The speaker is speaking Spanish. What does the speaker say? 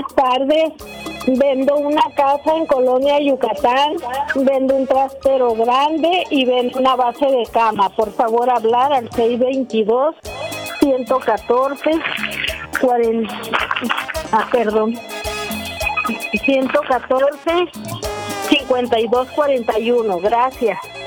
tardes. Vendo una casa en Colonia Yucatán, vendo un trastero grande y vendo una base de cama. Por favor, hablar al 622-114, 114, 5241. Gracias.